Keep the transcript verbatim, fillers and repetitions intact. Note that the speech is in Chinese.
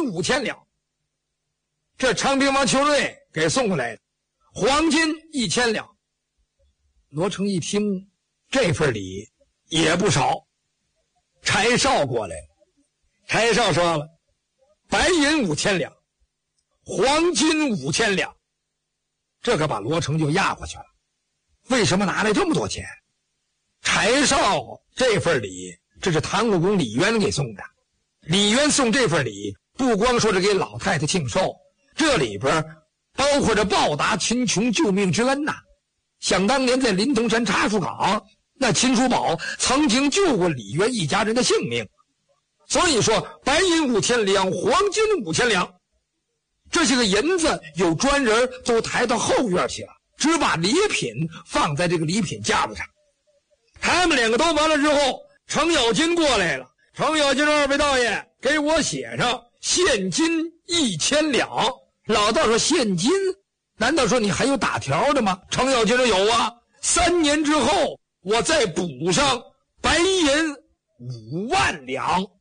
五千两，这长平王邱瑞给送过来的，黄金一千两。罗成一听，这份礼也不少。柴少过来了，柴少说了，白银五千两，黄金五千两，这可把罗成就压过去了。为什么拿来这么多钱？柴少这份礼，这是唐武公李渊给送的。李渊送这份礼，不光说是给老太太庆寿，这里边包括着报答秦琼救命之恩呐。想当年在临潼山查书港，那秦叔宝曾经救过李渊一家人的性命，所以说白银五千两，黄金五千两，这些个银子有专人都抬到后院去了，只把礼品放在这个礼品架子上。他们两个都完了之后，程咬金过来了。程咬金说，二位道爷，给我写上现金一千两。老道说，现金？难道说你还有打条的吗？程咬金说，有啊，三年之后我再补上白银五万两。